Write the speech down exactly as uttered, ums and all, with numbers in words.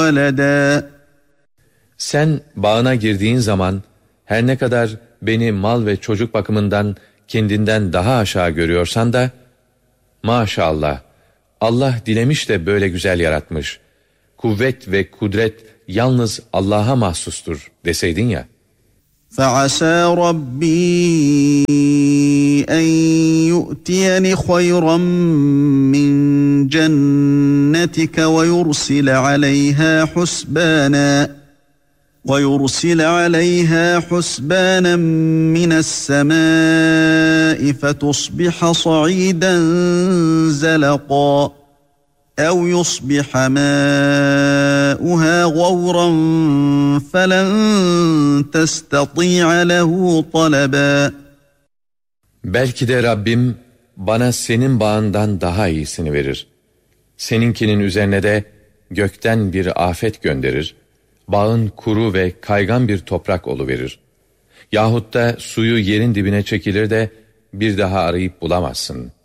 وَلَدًا Sen bağına girdiğin zaman her ne kadar beni mal ve çocuk bakımından kendinden daha aşağı görüyorsan da, maşallah, Allah dilemiş de böyle güzel yaratmış. Kuvvet ve kudret yalnız Allah'a mahsustur deseydin ya. فَعَسَى رَبِّي أَنْ يُؤْتِيَنِ خَيْرًا مِّنْ جَنَّتِكَ وَيُرْسِلَ عَلَيْهَا حُسْبَانًا وَيُرْسِلَ عَلَيْهَا حُسْبَانًا مِّنَ السَّمَاءِ فَتُصْبِحَ صَعِيدًا زَلَقًا أَوْ يُصْبِحَ مَاؤُهَا غَوْرًا فَلَنْ تَسْتَطِيعَ لَهُ طَلَبًا Belki de Rabbim bana senin bağından daha iyisini verir. Seninkinin üzerine de gökten bir afet gönderir. Bağın kuru ve kaygan bir toprak oluverir. Yahut da suyu yerin dibine çekilir de bir daha arayıp bulamazsın.